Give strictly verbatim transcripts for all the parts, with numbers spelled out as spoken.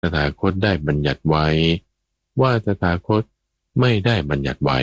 ตถาคตได้บัญญัติไว้ว่าตถาคตไม่ได้บัญญัติไว้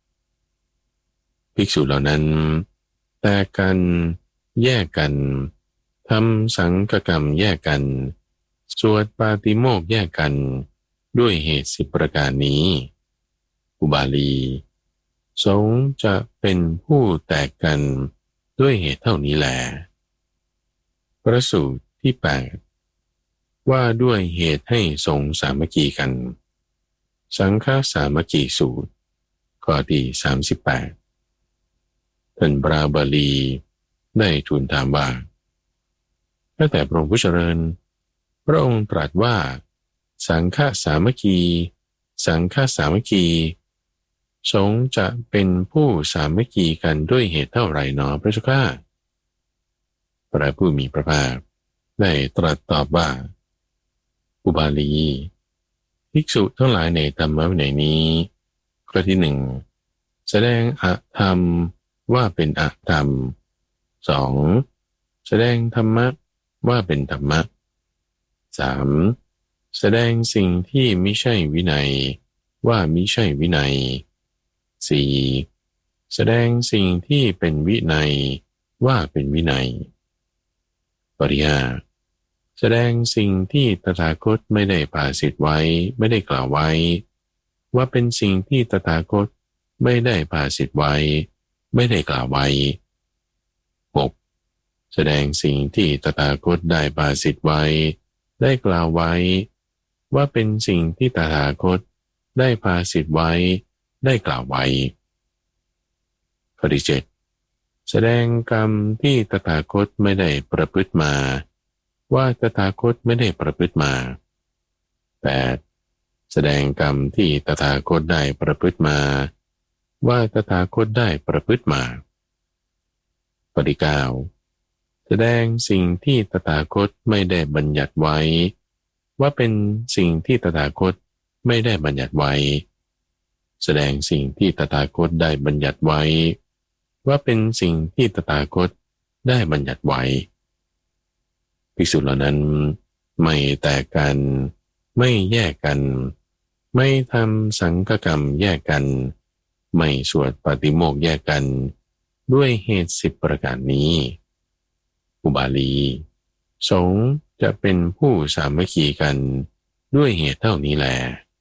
ภิกษุเหล่านั้นแตกกันแยกกันทำสังฆกรรมแยกกันสวดปาติโมกข์แยกกันด้วยเหตุสิบประการนี้อุบาลีสงฆ์จะเป็นผู้แตกกันด้วยเหตุเท่านี้แลพระสูตรที่แปดว่าด้วยเหตุให้สงฆ์สามัคคีกันสังฆสามัคคีสูตรข้อที่สามสิบแปดท่านพระบาลีได้ทูลถามว่าตั้งแต่พระองค์ผู้เจริญพระองค์ตรัสว่าสังฆสามัคคีสังฆสามัคคีสงฆ์จะเป็นผู้สามัคคีกันด้วยเหตุเท่าไรหนอพระเจ้าข้าพระผู้มีพระภาคได้ตรัสตอบว่าอุบาลีภิกษุทั้งหลายในธรรมวินัยนี้ข้อที่หนึ่งแสดงอธรรมว่าเป็นอธรรมสองแสดงธรรมะว่าเป็นธรรมะสามแสดงสิ่งที่มิใช่วินัยว่ามิใช่วินัยสี่แสดงสิ่งที่เป็นวินัยว่าเป็นวินัยปริยาแสดงสิ่งที่ตถาคตไม่ได้ภาสิทธิ์ไว้ไม่ได้กล่าวไว้ว่าเป็นสิ่งที่ตถาคตไม่ได้ภาสิทธิ์ไว้ไม่ได้กล่าวไว้หกแสดงสิ่งที่ตถาคตได้ภาสิทธิ์ไว้ได้กล่าวไว้ว่าเป็นสิ่งที่ตถาคตได้ภาสิทธิ์ไว้ได้กล่าวไว้ข้อที่เจ็ดแสดงกรรมที่ตถาคตไม่ได้ประพฤติมาว่าตถาคตไม่ได้ประพฤติมาแปดแสดงกรรมที่ตถาคตได้ประพฤติมาว่าตถาคตได้ประพฤติมาข้อที่เก้าแสดงสิ่งที่ตถาคตไม่ได้บัญญัติไว้ว่าเป็นสิ่งที่ตถาคตไม่ได้บัญญัติไว้แสดงสิ่งที่ตถาคตได้บัญญัติไว้ว่าเป็นสิ่งที่ตถาคตได้บัญญัติไว้ภิกษุเหล่านั้นไม่แตกกันไม่แยกกันไม่ทำสังฆกรรมแยกกันไม่สวดปาติโมกข์แยกกันด้วยเหตุสิบประการนี้อุบาลีสงฆ์จะเป็นผู้สามัคคีกันด้วยเหตุเท่านี้แล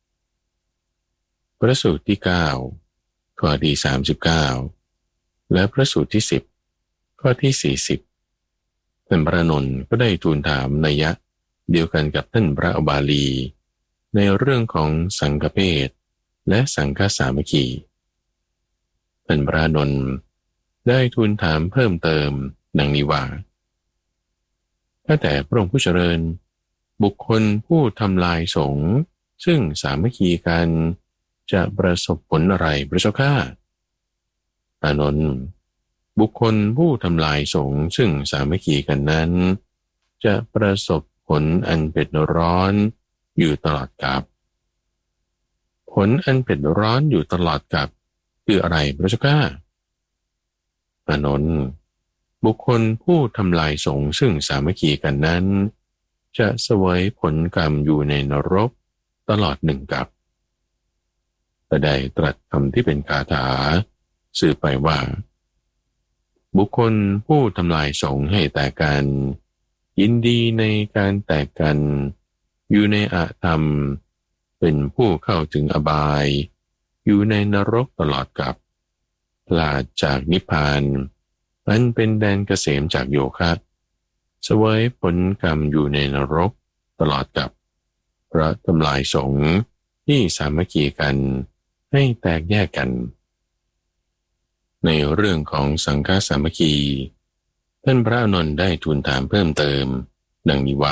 พระสูตรที่เก้าข้อที่สามสิบเก้าและพระสูตรที่สิบข้อที่สี่สิบท่านพระนนท์ก็ได้ทูลถามนัยยะเดียวกันกับท่านพระอุบาลีในเรื่องของสังฆเพศและสังฆสามัคคีท่านพระนนท์ได้ทูลถามเพิ่มเติมดังนี้ว่าถ้าแต่พระองค์ผู้เจริญบุคคลผู้ทำลายสงฆ์ซึ่งสามัคคีกันจะประสบผลอะไรพระเจ้าข้าอานนท์บุคคลผู้ทำลายสงฆ์ซึ่งสามัคคีกันนั้นจะประสบผลอันเป็นร้อนอยู่ตลอดกาลผลอันเป็นร้อนอยู่ตลอดกาลคืออะไรพระเจ้าข้าอานนท์บุคคลผู้ทำลายสงฆ์ซึ่งสามัคคีกันนั้นจะเสวยผลกรรมอยู่ในนรกตลอดหนึ่งกับแต่ได้ตรัสคำที่เป็นคาถาสื่อไปว่าบุคคลผู้ทำลายสงฆ์ให้แตกกันยินดีในการแตกกันอยู่ในอธรรมเป็นผู้เข้าถึงอบายอยู่ในนรกตลอดกับพลาดจากนิพพานอันเป็นแดนเกษมจากโยคะเสวยผลกรรมอยู่ในนรกตลอดกับเพราะทำลายสงฆ์ที่สามัคคีกันให้แตกแยกกันในเรื่องของสังฆสามัคคีท่านพระอานนท์ได้ทูลถามเพิ่มเติมดังนี้ว่า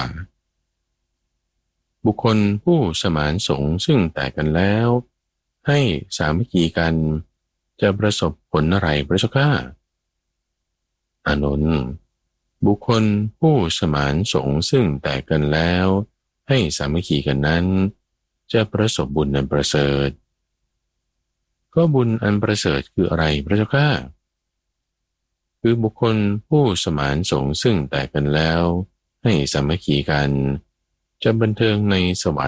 บุคคลผู้สมานสงฆ์ซึ่งแตกกันแล้วให้สามัคคีกันจะประสบผลอะไรพระเจ้าข้าอานนท์บุคคลผู้สมานสงฆ์ซึ่งแตกกันแล้วให้สามัคคีกันนั้นจะประสบบุญอันประเสริฐก็บุญอันประเสริฐคืออะไรพระเจ้าข้าคือบุคคลผู้สมานสงฆ์ซึ่งแตกกันแล้วให้สามัคคีกันจะบันเทิงในสวรรค์